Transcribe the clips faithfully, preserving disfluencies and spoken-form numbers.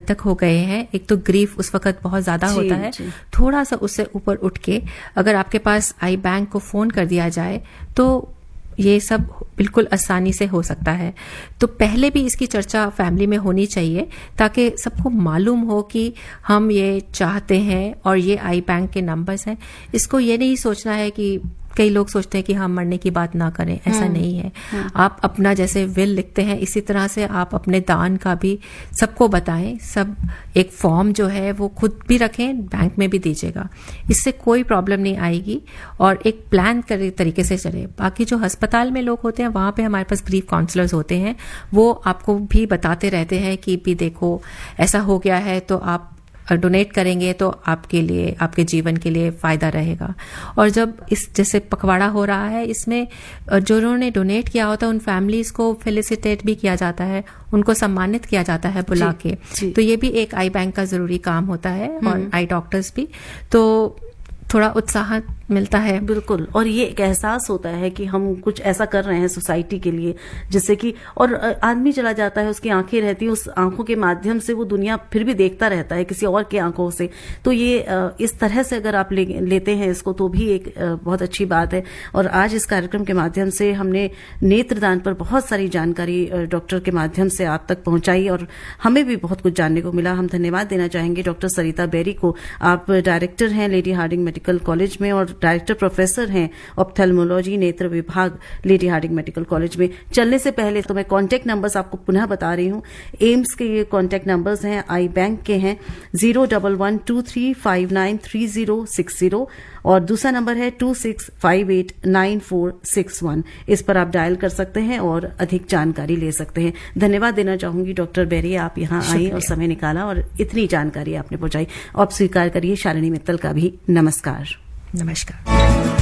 तक हो गए हैं, एक तो ग्रीफ उस वक्त बहुत ज्यादा होता है, थोड़ा सा उससे ऊपर उठ के अगर आपके पास आई बैंक को फोन कर दिया जाए तो ये सब बिल्कुल आसानी से हो सकता है। तो पहले भी इसकी चर्चा फैमिली में होनी चाहिए ताकि सबको मालूम हो कि हम ये चाहते हैं और ये आई बैंक के नंबर्स हैं। इसको ये नहीं सोचना है कि कई लोग सोचते हैं कि हम मरने की बात ना करें, ऐसा नहीं है। आप अपना जैसे विल लिखते हैं इसी तरह से आप अपने दान का भी सबको बताएं। सब एक फॉर्म जो है वो खुद भी रखें, बैंक में भी दीजिएगा, इससे कोई प्रॉब्लम नहीं आएगी और एक प्लान करे तरीके से चले। बाकी जो अस्पताल में लोग होते हैं वहां पे हमारे पास ग्रीफ काउंसलर्स होते हैं, वो आपको भी बताते रहते हैं कि भी देखो ऐसा हो गया है तो आप डोनेट करेंगे तो आपके लिए, आपके जीवन के लिए फायदा रहेगा। और जब इस जैसे पखवाड़ा हो रहा है, इसमें जो उन्होंने डोनेट किया होता है उन फैमिलीज को फेलिसिटेट भी किया जाता है, उनको सम्मानित किया जाता है बुला के। तो ये भी एक आई बैंक का जरूरी काम होता है और आई डॉक्टर्स भी, तो थोड़ा उत्साह मिलता है। बिल्कुल, और ये एक एहसास होता है कि हम कुछ ऐसा कर रहे हैं सोसाइटी के लिए, जिससे कि और आदमी चला जाता है, उसकी आंखें रहती हैं, उस आंखों के माध्यम से वो दुनिया फिर भी देखता रहता है किसी और की आंखों से। तो ये इस तरह से अगर आप ले, लेते हैं इसको तो भी एक बहुत अच्छी बात है। और आज इस कार्यक्रम के माध्यम से हमने नेत्रदान पर बहुत सारी जानकारी डॉक्टर के माध्यम से आप तक पहुंचाई और हमें भी बहुत कुछ जानने को मिला। हम धन्यवाद देना चाहेंगे डॉक्टर सरिता बेरी को। आप डायरेक्टर हैं लेडी हार्डिंग मेडिकल कॉलेज में और डायरेक्टर प्रोफेसर हैं ऑप्थेल्मोलॉजी नेत्र विभाग लेडी हार्डिंग मेडिकल कॉलेज में। चलने से पहले तो मैं कॉन्टैक्ट नंबर्स आपको पुनः बता रही हूँ। एम्स के ये कॉन्टैक्ट नंबर्स हैं, आई बैंक के हैं zero double one two three five nine three zero six zero और दूसरा नंबर है to six five eight nine four six one. इस पर आप डायल कर सकते हैं और अधिक जानकारी ले सकते हैं। धन्यवाद देना चाहूंगी डॉक्टर बेरी, आप यहाँ आई और समय निकाला और इतनी जानकारी आपने पहुंचाई। आप स्वीकार करिए शालिनी मित्तल का भी नमस्कार। नमस्कार।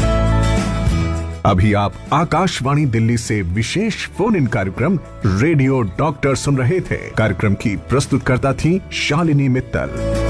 अभी आप आकाशवाणी दिल्ली से विशेष फोन इन कार्यक्रम रेडियो डॉक्टर सुन रहे थे। कार्यक्रम की प्रस्तुतकर्ता थी शालिनी मित्तल।